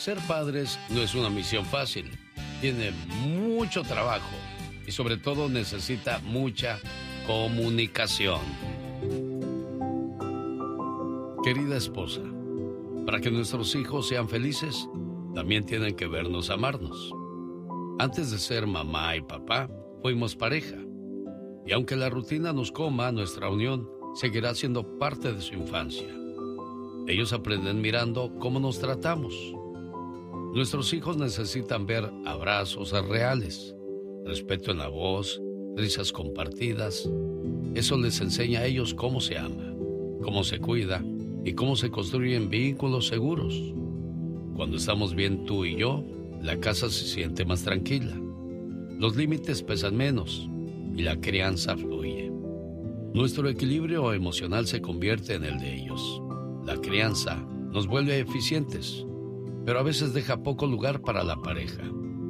ser padres no es una misión fácil. Tiene mucho trabajo y sobre todo necesita mucha comunicación. Querida esposa, para que nuestros hijos sean felices, también tienen que vernos amarnos. Antes de ser mamá y papá, fuimos pareja. Y aunque la rutina nos coma, nuestra unión seguirá siendo parte de su infancia. Ellos aprenden mirando cómo nos tratamos. Nuestros hijos necesitan ver abrazos reales, respeto en la voz, risas compartidas. Eso les enseña a ellos cómo se ama, cómo se cuida y cómo se construyen vínculos seguros. Cuando estamos bien tú y yo, la casa se siente más tranquila. Los límites pesan menos y la crianza fluye. Nuestro equilibrio emocional se convierte en el de ellos. La crianza nos vuelve eficientes, pero a veces deja poco lugar para la pareja.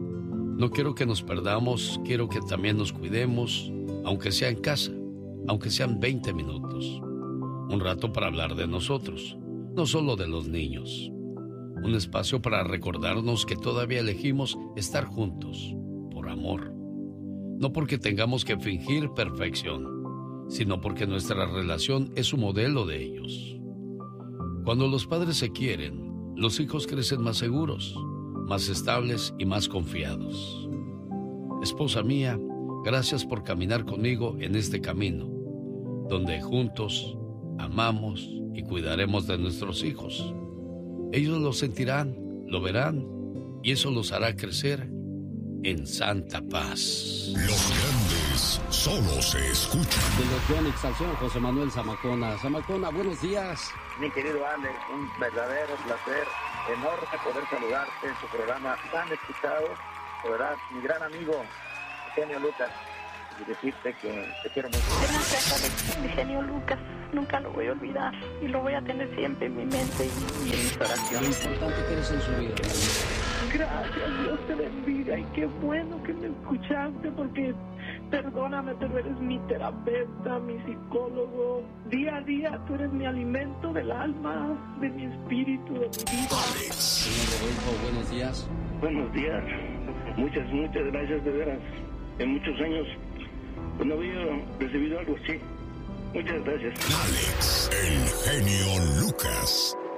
No quiero que nos perdamos, quiero que también nos cuidemos, aunque sea en casa, aunque sean 20 minutos. Un rato para hablar de nosotros, no solo de los niños. Un espacio para recordarnos que todavía elegimos estar juntos, por amor. No porque tengamos que fingir perfección, sino porque nuestra relación es un modelo de ellos. Cuando los padres se quieren, los hijos crecen más seguros, más estables y más confiados. Esposa mía, gracias por caminar conmigo en este camino, donde juntos amamos y cuidaremos de nuestros hijos. Ellos lo sentirán, lo verán, y eso los hará crecer en santa paz. Los grandes solo se escuchan. De Legión Exalción, José Manuel Zamacona. Zamacona, buenos días. Mi querido Alex, un verdadero placer, enorme poder saludarte en tu programa tan escuchado. De verdad, mi gran amigo, Genio Lucas, y decirte que te quiero mucho. Gracias, Alex, mi genio Lucas. Nunca lo voy a olvidar y lo voy a tener siempre en mi mente y en mis oraciones. Lo importante que eres en su vida. Gracias, Dios te bendiga y qué bueno que me escuchaste porque perdóname, pero eres mi terapeuta, mi psicólogo. Día a día tú eres mi alimento del alma, de mi espíritu, de mi vida. Señor Rodolfo, buenos días. Buenos días. Muchas gracias de veras. En muchos años no había recibido algo así. Muchas gracias. Alex, el genio Lucas.